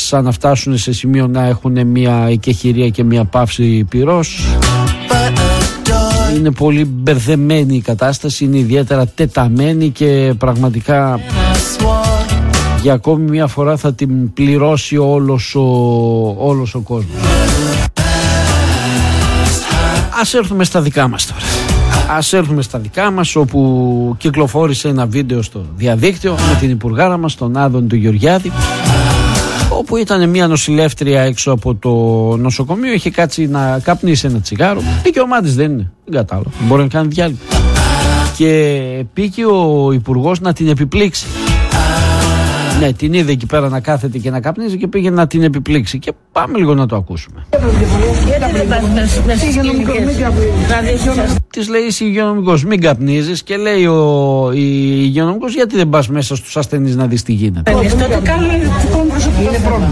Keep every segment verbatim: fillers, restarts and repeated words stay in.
σαν να φτάσουν σε σημείο να έχουν μια εκεχηρία και μια παύση πυρός. Είναι πολύ μπερδεμένη η κατάσταση, είναι ιδιαίτερα τεταμένη και πραγματικά για ακόμη μια φορά θα την πληρώσει όλος ο, όλος ο κόσμος. Ας έρθουμε στα δικά μας τώρα. Ας έρθουμε στα δικά μας, όπου κυκλοφόρησε ένα βίντεο στο διαδίκτυο με την υπουργάρα μας, τον Άδωνη του Γεωργιάδη, όπου ήταν μια νοσηλεύτρια έξω από το νοσοκομείο, είχε κάτσει να καπνίσει ένα τσιγάρο. Δικαίωμά της δεν είναι, δεν κατάλαβα, μπορεί να κάνει διάλειμμα. Και πήγε ο υπουργός να την επιπλήξει. Ναι, την είδε εκεί πέρα να κάθεται και να καπνίζει και πήγε να την επιπλήξει. Και πάμε λίγο να το ακούσουμε. Της λέει η υγειονομικός, μην καπνίζεις, και λέει ο, η υγειονομικός, γιατί δεν πας μέσα στους ασθενείς να δεις τι γίνεται. Τότε κάνουμε δικό μου προσωπικό πρόβλημα.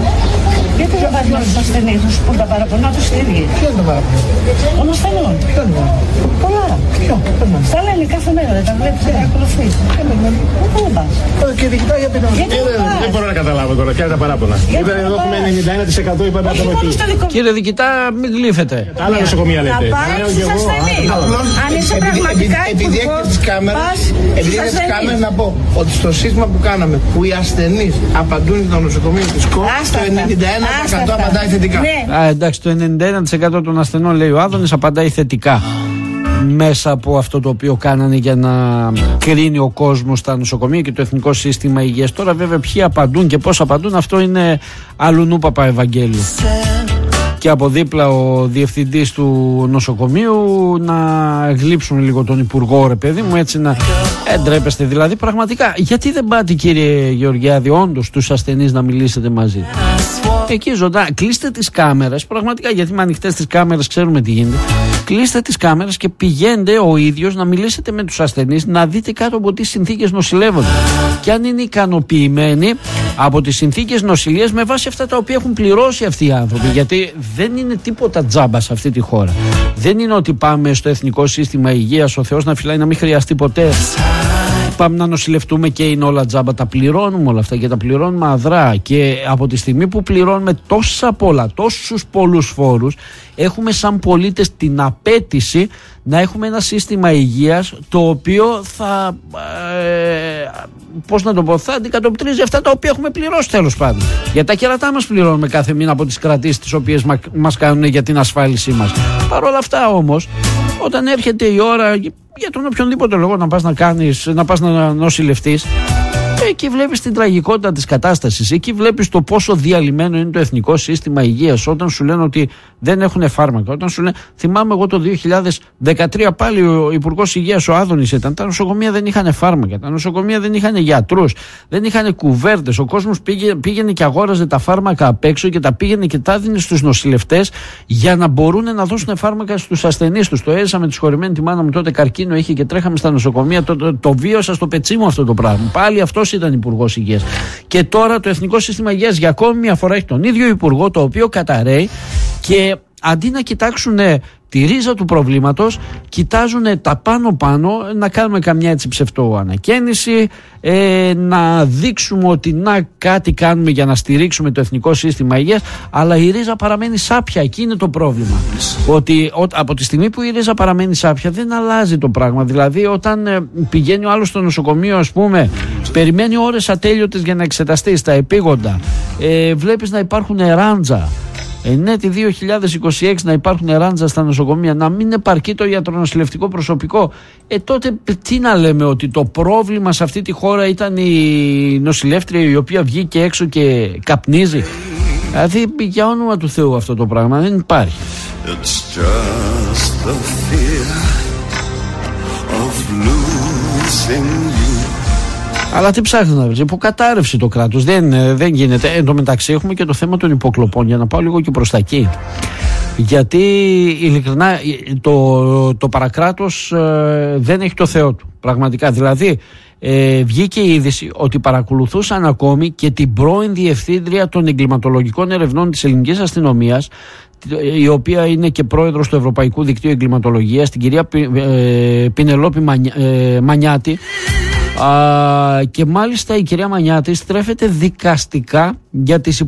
Γιατί δεν πας μέσα στους ασθενείς να σου πούν τα παραπονά τους οι ίδιοι. Ποιο είναι το παραπονά? Των ασθενών. Ποιο είναι το παραπονά? Πολλά. Ποιο? Στα λένε κάθε μέρα, δεν τα βλέπεις, δεν τα ακολουθείς. Πού δεν πας? Και διοικητά για πείτε μας. Δεν μπορώ να καταλάβω τώρα, ποια είναι τα παράπονα. Είπατε εδώ έχουμε ενενήντα ένα τοις εκατό είπατε από εκεί. Κύριε διοικητά, μην γλύφετε. Άλλα νοσοκομεία λέτε. Να πάρεις στους ασθενείς. Αν είσαι πραγματικά επειδή έχετε τις κάμερες, επειδή έχετε τις κάμερες, να πω ότι στο σύστημα που κάναμε, που οι ασθενείς απαντούν στο νοσοκομείο της ΚΟ, το ενενήντα ένα τοις εκατό απαντάει θετικά. Α, εντάξει, το ενενήντα ένα τοις εκατό των ασθενών, λέει ο Άδωνης, απαντάει θετικά μέσα από αυτό το οποίο κάνανε για να κρίνει ο κόσμος στα νοσοκομεία και το Εθνικό Σύστημα Υγείας. Τώρα βέβαια ποιοι απαντούν και πώς απαντούν, αυτό είναι αλλουνού Παπαευαγγέλιο. Και από δίπλα ο διευθυντής του νοσοκομείου να γλύψουν λίγο τον υπουργό, ρε παιδί μου, έτσι να εντρέπεστε δηλαδή πραγματικά. Γιατί δεν πάτε, κύριε Γεωργιάδη, όντως τους ασθενείς να μιλήσετε μαζί? Εκεί ζωντανά, κλείστε τις κάμερες πραγματικά, γιατί με ανοιχτές τις κάμερες ξέρουμε τι γίνεται. Κλείστε τις κάμερες και πηγαίνετε ο ίδιος να μιλήσετε με τους ασθενείς, να δείτε κάτω από τι συνθήκες νοσηλεύονται και αν είναι ικανοποιημένοι από τις συνθήκες νοσηλείας με βάση αυτά τα οποία έχουν πληρώσει αυτοί οι άνθρωποι. Γιατί δεν είναι τίποτα τζάμπα σε αυτή τη χώρα. Δεν είναι ότι πάμε στο Εθνικό Σύστημα Υγείας, ο Θεός να φυλάει, να μην χρειαστεί ποτέ. Πάμε να νοσηλευτούμε και είναι όλα τζάμπα. Τα πληρώνουμε όλα αυτά και τα πληρώνουμε αδρά. Και από τη στιγμή που πληρώνουμε τόσα πολλά, τόσους πολλούς φόρους, έχουμε σαν πολίτες την απέτηση να έχουμε ένα σύστημα υγείας το οποίο θα, ε, πώς να το πω, θα αντικατοπτρίζει αυτά τα οποία έχουμε πληρώσει, τέλος πάντων. Για τα κερατά μας πληρώνουμε κάθε μήνα από τις κρατήσεις τις οποίες μας κάνουν για την ασφάλισή μας. Παρ' όλα αυτά όμως, όταν έρχεται η ώρα για τον οποιονδήποτε λόγο να πας να κάνεις, να πας να νοσηλευτείς, εκεί βλέπεις την τραγικότητα της κατάστασης. Εκεί βλέπεις το πόσο διαλυμένο είναι το Εθνικό Σύστημα Υγείας. Όταν σου λένε ότι δεν έχουν φάρμακα, όταν σου λένε, θυμάμαι εγώ το δύο χιλιάδες δεκατρία πάλι ο Υπουργός Υγείας ο Άδωνης ήταν, τα νοσοκομεία δεν είχαν φάρμακα, τα νοσοκομεία δεν είχαν γιατρούς, δεν είχαν κουβέρτες. Ο κόσμος πήγε, πήγαινε και αγόραζε τα φάρμακα απ' έξω και τα πήγαινε και τα δίνει στους νοσηλευτές για να μπορούν να δώσουν φάρμακα στους ασθενείς τους. Το έζησα με τη συγχωρημένη τη μάνα μου, τότε καρκίνο είχε και τρέχαμε στα νοσοκομεία. Το, το, το βίωσα στο πετσί μου αυτό το πράγμα. Πάλι αυτός ήταν Υπουργός Υγείας. Και τώρα το Εθνικό Σύστημα Υγείας για ακόμη μια φορά έχει τον ίδιο Υπουργό, το οποίο καταραίει, και αντί να κοιτάξουν τη ρίζα του προβλήματος, κοιτάζουν τα πάνω-πάνω, να κάνουμε καμιά έτσι ψευτοανακαίνιση, ε, να δείξουμε ότι να κάτι κάνουμε για να στηρίξουμε το Εθνικό Σύστημα Υγείας, αλλά η ρίζα παραμένει σάπια. Εκεί είναι το πρόβλημα. Ότι ο, από τη στιγμή που η ρίζα παραμένει σάπια δεν αλλάζει το πράγμα. Δηλαδή όταν ε, πηγαίνει ο άλλος στο νοσοκομείο, ας πούμε, περιμένει ώρες ατέλειωτες για να εξεταστεί στα επίγοντα, ε, βλέπεις να υπάρχουν ράντζα. Ενέτη δύο χιλιάδες είκοσι έξι να υπάρχουν ράντζα στα νοσοκομεία, να μην επαρκεί το ιατρονοσηλευτικό προσωπικό, ε τότε τι να λέμε, ότι το πρόβλημα σε αυτή τη χώρα ήταν η νοσηλεύτρια η οποία βγήκε έξω και καπνίζει? Δηλαδή για όνομα του Θεού αυτό το πράγμα δεν υπάρχει. It's just the fear of losing you. Αλλά τι ψάχνει να βρει, υποκατάρρευση το κράτος. Δεν, δεν γίνεται. Εν τω μεταξύ έχουμε και το θέμα των υποκλοπών, για να πάω λίγο και προς τα εκεί. Γιατί ειλικρινά το, το παρακράτος ε, δεν έχει το Θεό του. Πραγματικά. Δηλαδή ε, βγήκε η είδηση ότι παρακολουθούσαν ακόμη και την πρώην διευθύντρια των εγκληματολογικών ερευνών της ελληνικής αστυνομίας, η οποία είναι και πρόεδρος του Ευρωπαϊκού Δικτύου Εγκληματολογίας, την κυρία ε, Πινελόπη Μανιά, ε, Μανιάτη. Α, και μάλιστα η κυρία Μανιάτη στρέφεται δικαστικά για τις